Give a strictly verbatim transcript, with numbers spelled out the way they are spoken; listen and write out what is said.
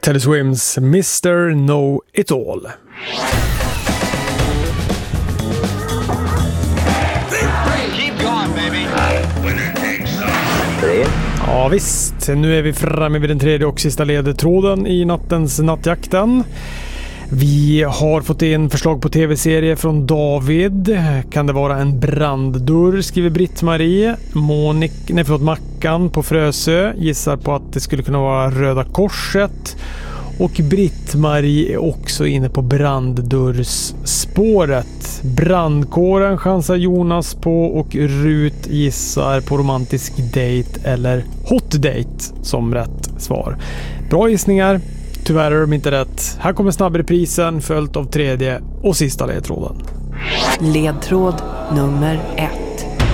Teddy Swims mister Know It All. Ja visst, nu är vi framme vid den tredje och sista ledtråden i nattens nattjakten. Vi har fått in förslag på tv-serie från David. Kan det vara en branddörr, skriver Britt-Marie. Monik, nej förlåt, Mackan på Frösö gissar på att det skulle kunna vara Röda Korset. Och Britt-Marie är också inne på branddörrsspåret. Brandkåren chansar Jonas på och Rut gissar på romantisk date eller hot date som rätt svar. Bra gissningar. Tyvärr är de inte rätt. Här kommer snabbreprisen följt av tredje och sista ledtråden. Ledtråd nummer ett.